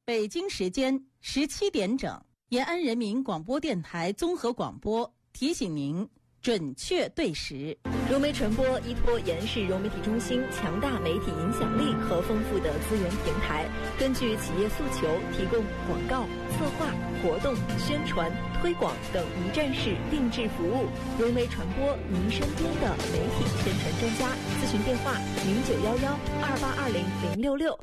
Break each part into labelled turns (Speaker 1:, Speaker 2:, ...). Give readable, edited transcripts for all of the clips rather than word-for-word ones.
Speaker 1: 北京时间17点整，延安人民广播电台综合广播提醒您准确对时。
Speaker 2: 融媒传播依托延安市融媒体中心强大媒体影响力和丰富的资源平台，根据企业诉求提供广告、策划、活动、宣传、推广等一站式定制服务。融媒传播，您身边的媒体宣传专家。咨询电话0911282066。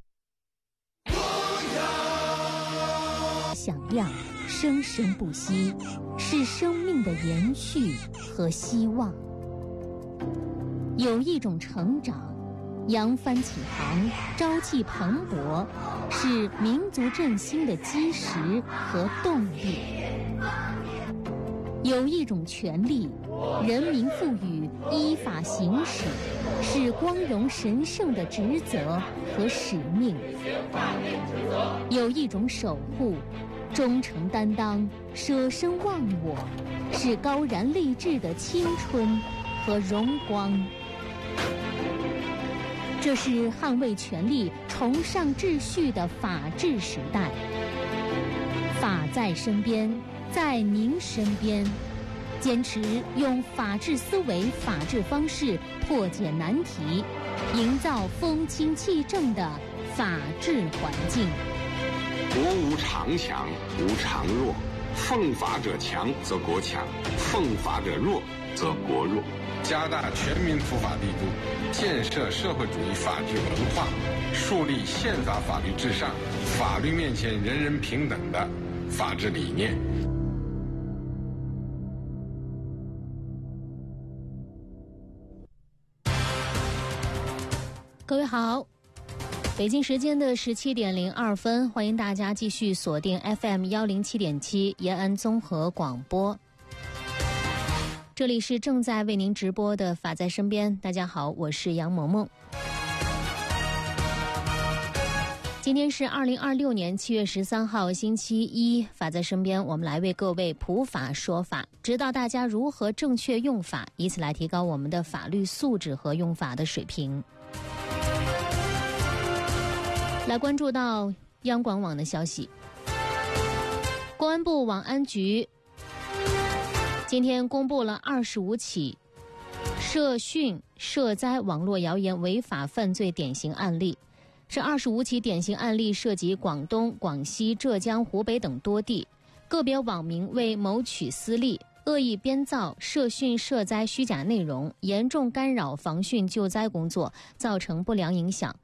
Speaker 3: 响亮，生生不息，是生命的延续和希望。有一种成长，扬帆起航，朝气蓬勃，是民族振兴的基石和动力。有一种权利，人民赋予依法行使，是光荣神圣的职责和使命。有一种守护，忠诚担当，舍生忘我，是高燃励志的青春和荣光。这是捍卫权利、崇尚秩序的法治时代。法在身边，在您身边。坚持用法治思维、法治方式破解难题，营造风清气正的法治环境。
Speaker 4: 国无常强，无常弱。奉法者强，则国强；奉法者弱，则国弱。
Speaker 5: 加大全民普法力度，建设社会主义法治文化，树立宪法法律至上、法律面前人人平等的法治理念。
Speaker 3: 各位好，北京时间的17点02分，欢迎大家继续锁定 FM107.7 延安综合广播。这里是正在为您直播的法在身边，大家好，我是杨萌萌。今天是2026年7月13号星期一，法在身边，我们来为各位普法说法，指导大家如何正确用法，以此来提高我们的法律素质和用法的水平。来关注到央广网的消息，公安部网安局今天公布了25起涉训涉灾网络谣言违法犯罪典型案例。这25起典型案例涉及广东、广西、浙江、湖北等多地，个别网民为谋取私利，恶意编造涉训涉灾虚假内容，严重干扰防汛救灾工作，造成不良影响。